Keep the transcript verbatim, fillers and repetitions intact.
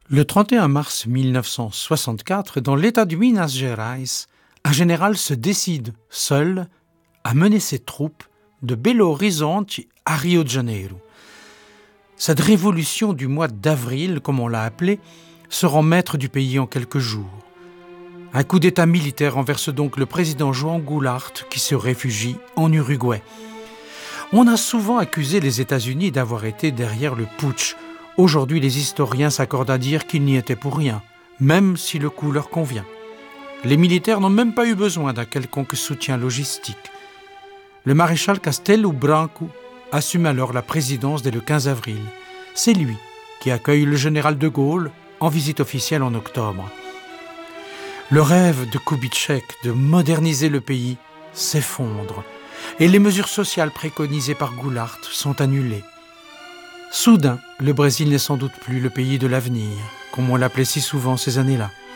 Le trente et un mars mille neuf cent soixante-quatre, dans l'État du Minas Gerais, un général se décide, seul, à mener ses troupes de Belo Horizonte à Rio de Janeiro. Cette révolution du mois d'avril, comme on l'a appelée, se rend maître du pays en quelques jours. Un coup d'État militaire renverse donc le président João Goulart qui se réfugie en Uruguay. On a souvent accusé les États-Unis d'avoir été derrière le putsch. Aujourd'hui, les historiens s'accordent à dire qu'ils n'y étaient pour rien, même si le coup leur convient. Les militaires n'ont même pas eu besoin d'un quelconque soutien logistique. Le maréchal Castelo Branco assume alors la présidence dès le quinze avril. C'est lui qui accueille le général de Gaulle en visite officielle en octobre. Le rêve de Kubitschek de moderniser le pays s'effondre et les mesures sociales préconisées par Goulart sont annulées. Soudain, le Brésil n'est sans doute plus le pays de l'avenir, comme on l'appelait si souvent ces années-là.